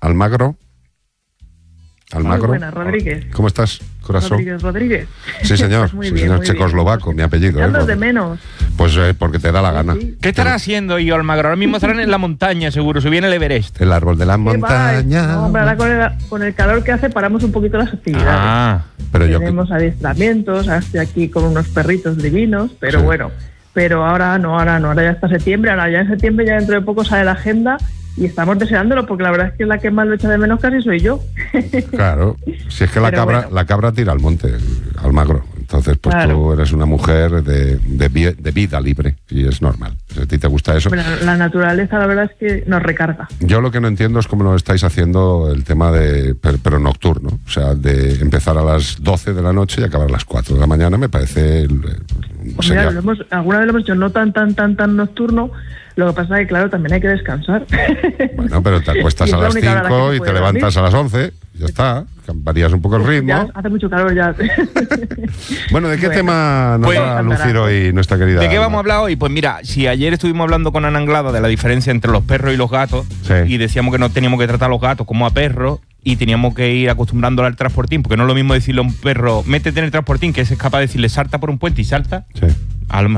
Almagro. Muy buenas, Rodríguez. ¿Cómo estás, corazón? Rodríguez. Sí, señor. Muy Sí, bien, señor muy checoslovaco, bien. mi apellido. ¿Echando de menos? Pues porque te da la gana. Sí. ¿Qué estará haciendo yo, Almagro? Ahora mismo estarán en la montaña, seguro. Subí en el Everest. El árbol de la montaña. No, hombre, ahora con el calor que hace paramos un poquito las actividades. Ah, Pero yo Tenemos adiestramientos, estoy aquí con unos perritos divinos, pero Sí. bueno. Pero ahora no, ahora ya está septiembre, ahora ya en septiembre, ya dentro de poco sale la agenda y estamos deseándolo porque la verdad es que la que más lo echa de menos casi soy yo. Claro, si es que Pero bueno. la cabra tira al monte, Almagro. Entonces, pues Claro. tú eres una mujer de vida libre y es normal. Si a ti te gusta eso. Bueno, la naturaleza la verdad es que nos recarga. Yo lo que no entiendo es cómo lo estáis haciendo el tema de, pero nocturno. O sea, de empezar a las 12 de la noche y acabar a las 4 de la mañana me parece... Pues mira, alguna vez lo hemos hecho no tan nocturno, lo que pasa es que claro, también hay que descansar. Bueno, pero te acuestas Y es a la las única hora 5 que se y te puede levantas dormir. a las 11, ya está, varías un poco el ritmo. Ya hace mucho calor ya. Bueno, ¿de qué Bueno, tema nos pues- va a lucir hoy nuestra querida ¿de qué Alma? vamos a hablar hoy? Pues mira, si ayer estuvimos hablando con Ana Anglada de la diferencia entre los perros y los gatos, Sí. y decíamos que no teníamos que tratar a los gatos como a perros, y teníamos que ir acostumbrándolo al transportín, porque no es lo mismo decirle a un perro, métete en el transportín, que es capaz de decirle salta por un puente y salta. Sí. A lo